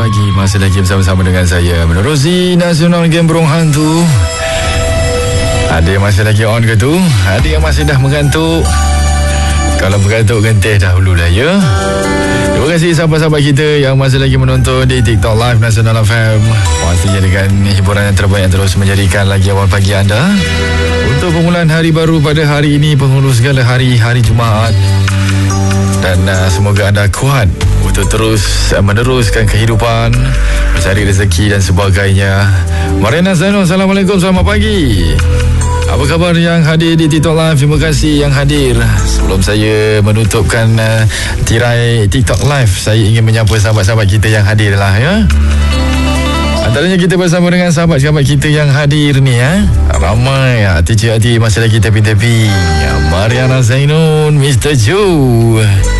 pagi. Masih lagi bersama-sama dengan saya menerusi Nasional Game Burung Hantu. Ada yang masih lagi on ke tu? Ada yang masih dah mengantuk? Kalau mengantuk gentih dahululah ya. Terima kasih sahabat-sahabat kita yang masih lagi menonton di TikTok Live Nasional FM. Pastinya dengan hiburan yang terbaik yang terus menjadikan lagi awal pagi anda. Untuk permulaan hari baru pada hari ini, penghulu segala hari Jumaat. Dan semoga anda kuat untuk terus meneruskan kehidupan, mencari rezeki dan sebagainya. Mariana Zainul, Assalamualaikum, selamat pagi. Apa khabar yang hadir di TikTok Live? Terima kasih yang hadir. Sebelum saya menutupkan tirai TikTok Live, saya ingin menyapa sahabat-sahabat kita yang hadir lah ya. Antaranya kita bersama dengan sahabat-sahabat kita yang hadir ni ya. Ramai hati-hati masih lagi tepi-tepi. Mariana Zainun, Mr. Joe.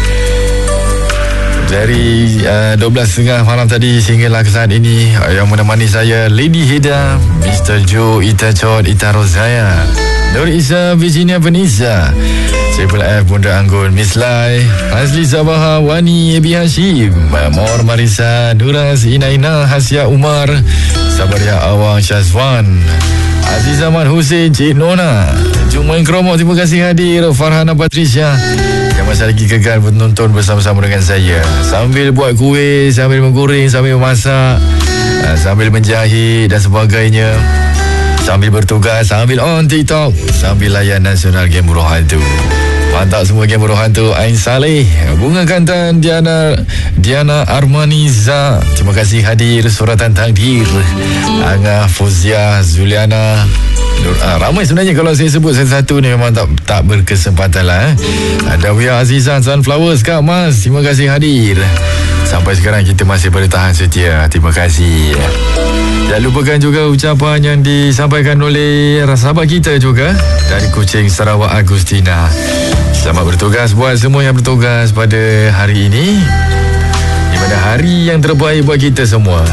Dari 12.30 malam tadi sehinggalah ke saat ini, yang menemani saya Lady Hida, Mr. Joe, Ita Chot, Ita Rozaya, Nur Isa, Virginia Vanessa, Triple F, Bunda Anggun, Miss Lai, Azli Sabaha, Wani, Ebi Hashim, Mawar Marisa, Nuras, Inaina, Hasya Umar, Sabaria Awang, Syazwan, Aziz Ahmad Hussein, Cik Nona, Jumain Kromo, terima kasih hadir, Farhana Patricia yang masih lagi gegar menonton bersama-sama dengan saya, sambil buat kuih, sambil menggoreng, sambil memasak, sambil menjahit dan sebagainya, sambil bertugas, sambil on TikTok, sambil layan Nasional Game Burung Hantu. Mantap semua Game Burung Hantu. Ain Saleh, Bunga Kantan, Diana Armaniza, terima kasih hadir. Suratan Takdir, Angah Fuzia, Zuliana, ramai sebenarnya kalau saya sebut satu-satu ni memang tak berkesempatan lah. Ada Wia Azizan, Sunflowers, Kak Mas, terima kasih hadir. Sampai sekarang kita masih bertahan setia. Terima kasih. Jangan lupakan juga ucapan yang disampaikan oleh sahabat kita juga dari Kuching, Sarawak, Agustina. Selamat bertugas buat semua yang bertugas pada hari ini, di mana hari yang terbaik buat kita semua.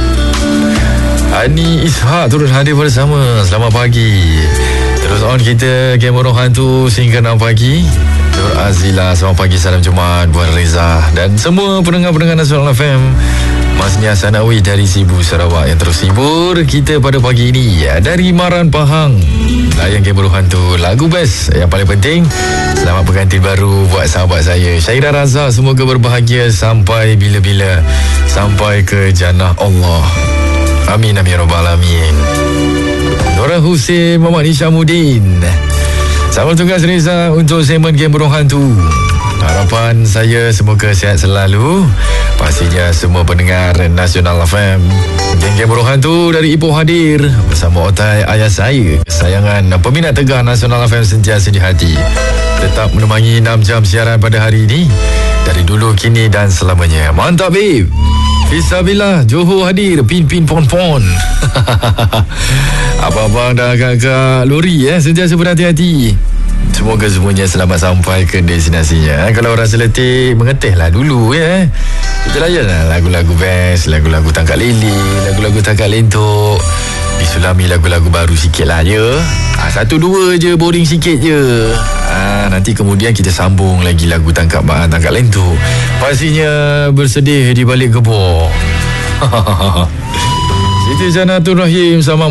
Ani Ishak turut hadir bersama. Selamat pagi. Terus on kita Game Burung Hantu sehingga 6 pagi. Nur Azila, selamat pagi, salam Jumaat buat Reza dan semua pendengar-pendengar Nasional FM. Masnya Sanawi dari Sibu, Sarawak yang terus hibur kita pada pagi ini ya, dari Maran Pahang. Layan Game Burung Hantu, lagu best yang paling penting. Selamat pengantin baru buat sahabat saya Syairah Razak, semoga berbahagia sampai bila-bila, sampai ke jannah Allah. Amin, amin, ya rabbal alamin. Nora Hussein, Muhammad Hishamuddin, selamat tugas Reza untuk segmen Game Burung Hantu. Harapan saya semoga sihat selalu. Pastinya semua pendengar Nasional FM. Game Burung Hantu dari Ipoh hadir bersama otai ayah saya kesayangan, peminat tegar Nasional FM sentiasa di hati. Tetap menemani 6 jam siaran pada hari ini, dari dulu, kini dan selamanya. Mantap babe. Fisabilillah, Johor hadir, pin-pin pon-pon. Abang-abang dan agak-agak lori sentiasa berhati-hati. Semoga semuanya selamat sampai ke destinasinya. Kalau rasa letih, mengetihlah dulu ya. Kita layanlah lagu-lagu best, lagu-lagu tangkap lili, lagu-lagu tangkap lentok. Disulami lagu-lagu baru sikit lah je. Satu dua je, boring sikit je. Nanti kemudian kita sambung lagi lagu tangkap lentok. Pastinya bersedih di balik gebor. Siti Janatul Rahim sama